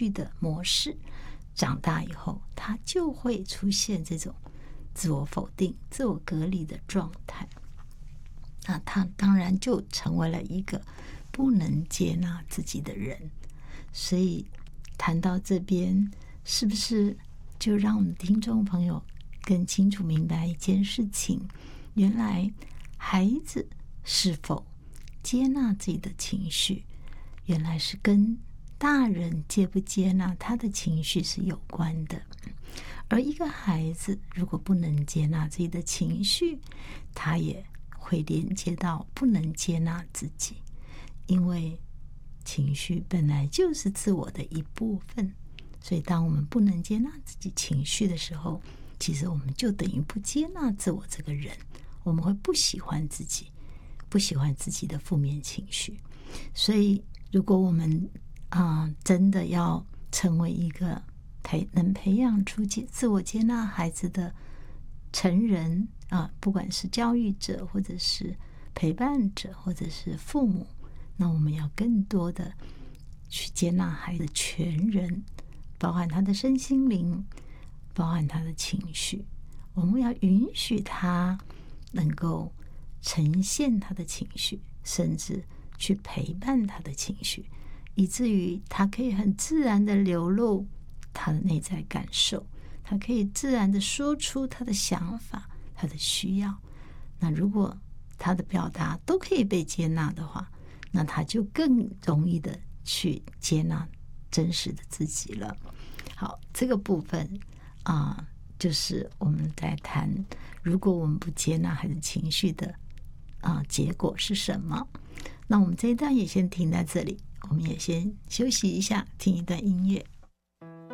绪的模式，长大以后他就会出现这种自我否定、自我隔离的状态。那他当然就成为了一个不能接纳自己的人。所以谈到这边，是不是就让我们听众朋友更清楚明白一件事情，原来孩子是否接纳自己的情绪，原来是跟大人接不接纳他的情绪是有关的。而一个孩子如果不能接纳自己的情绪，他也会连接到不能接纳自己，因为情绪本来就是自我的一部分。所以当我们不能接纳自己情绪的时候，其实我们就等于不接纳自我这个人，我们会不喜欢自己，不喜欢自己的负面情绪。所以如果我们真的要成为一个能培养出自我接纳孩子的成人不管是教育者或者是陪伴者或者是父母，那我们要更多的去接纳孩子全人，包含他的身心灵，包含他的情绪。我们要允许他能够呈现他的情绪，甚至去陪伴他的情绪，以至于他可以很自然的流露他的内在感受，他可以自然的说出他的想法，他的需要。那如果他的表达都可以被接纳的话，那他就更容易的去接纳真实的自己了。好，这个部分就是我们在谈，如果我们不接纳孩子情绪的结果是什么。那我们这一段也先停在这里，我们也先休息一下，听一段音乐。